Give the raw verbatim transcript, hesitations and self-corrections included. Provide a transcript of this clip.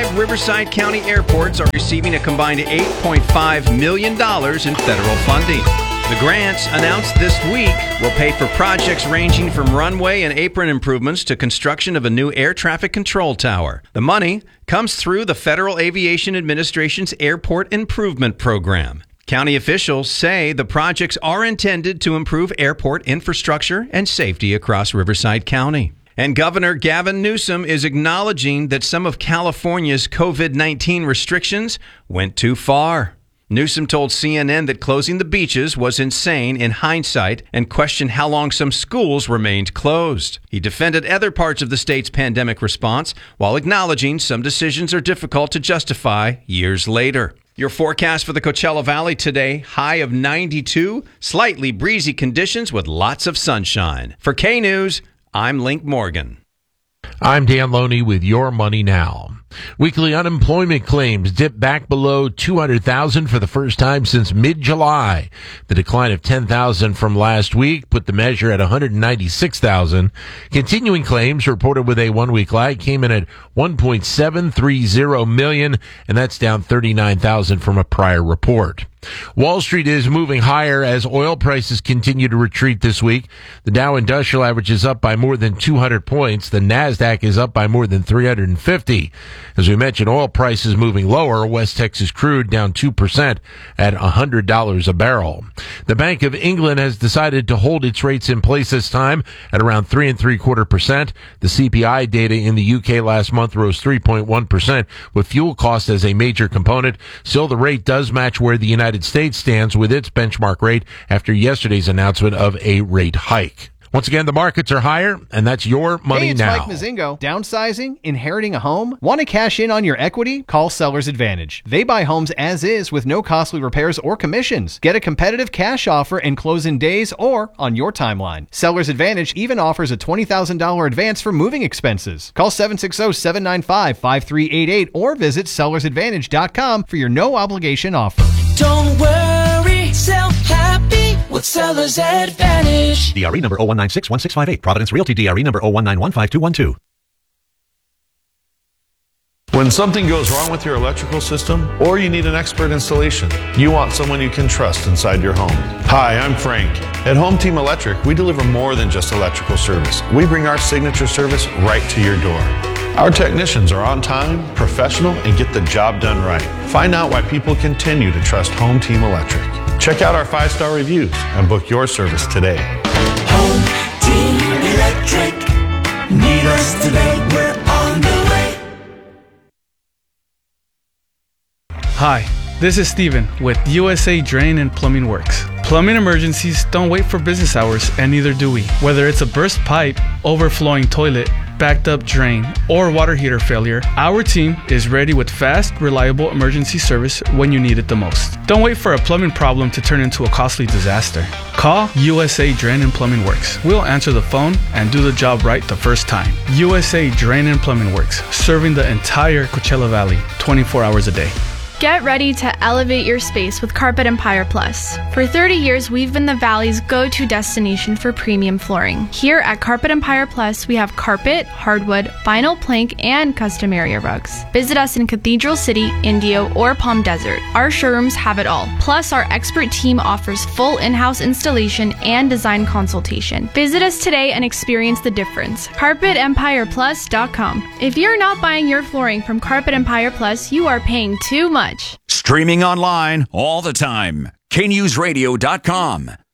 five Riverside County airports are receiving a combined eight point five million dollars in federal funding. The grants, announced this week, will pay for projects ranging from runway and apron improvements to construction of a new air traffic control tower. The money comes through the Federal Aviation Administration's Airport Improvement Program. County officials say the projects are intended to improve airport infrastructure and safety across Riverside County. And Governor Gavin Newsom is acknowledging that some of California's covid nineteen restrictions went too far. Newsom told C N N that closing the beaches was insane in hindsight and questioned how long some schools remained closed. He defended other parts of the state's pandemic response while acknowledging some decisions are difficult to justify years later. Your forecast for the Coachella Valley today, high of ninety-two, slightly breezy conditions with lots of sunshine. For K-News, I'm Link Morgan. I'm Dan Loney with Your Money Now. Weekly unemployment claims dipped back below two hundred thousand for the first time since mid-July. The decline of ten thousand from last week put the measure at one hundred ninety-six thousand. Continuing claims reported with a one-week lag came in at one point seven three zero million, and that's down thirty-nine thousand from a prior report. Wall Street is moving higher as oil prices continue to retreat this week. The Dow Industrial Average is up by more than two hundred points. The NASDAQ is up by more than three hundred fifty. As we mentioned, oil prices moving lower. West Texas crude down two percent at one hundred dollars a barrel. The Bank of England has decided to hold its rates in place this time at around three and three quarter percent. The C P I data in the U K last month rose three point one percent with fuel costs as a major component. Still, the rate does match where the United States stands with its benchmark rate after yesterday's announcement of a rate hike. Once again, the markets are higher, and that's Your Money Hey, it's Now. Mike Mazingo. Downsizing? Inheriting a home? Want to cash in on your equity? Call Sellers Advantage. They buy homes as is with no costly repairs or commissions. Get a competitive cash offer and close in days or on your timeline. Sellers Advantage even offers a twenty thousand dollars advance for moving expenses. Call seven six zero, seven nine five, five three eight eight or visit sellers advantage dot com for your no-obligation offer. Don't worry, sell happy with Sellers Advantage. D R E number zero one nine six one six five eight. Providence Realty D R E number zero one nine one five two one two. When something goes wrong with your electrical system or you need an expert installation, you want someone you can trust inside your home. Hi, I'm Frank. At Home Team Electric, we deliver more than just electrical service. We bring our signature service right to your door. Our technicians are on time, professional, and get the job done right. Find out why people continue to trust Home Team Electric. Check out our five-star reviews and book your service today. Home Team Electric. Need us today, we're on the way. Hi, this is Steven with U S A Drain and Plumbing Works. Plumbing emergencies don't wait for business hours, and neither do we. Whether it's a burst pipe, overflowing toilet, backed up drain, or water heater failure, our team is ready with fast, reliable emergency service when you need it the most. Don't wait for a plumbing problem to turn into a costly disaster. Call U S A Drain and Plumbing Works. We'll answer the phone and do the job right the first time. U S A Drain and Plumbing Works, serving the entire Coachella Valley twenty-four hours a day. Get ready to elevate your space with Carpet Empire Plus. For thirty years, we've been the Valley's go-to destination for premium flooring. Here at Carpet Empire Plus, we have carpet, hardwood, vinyl plank, and custom area rugs. Visit us in Cathedral City, Indio, or Palm Desert. Our showrooms have it all. Plus, our expert team offers full in-house installation and design consultation. Visit us today and experience the difference. carpet empire plus dot com. If you're not buying your flooring from Carpet Empire Plus, you are paying too much. Streaming online all the time. K news radio dot com.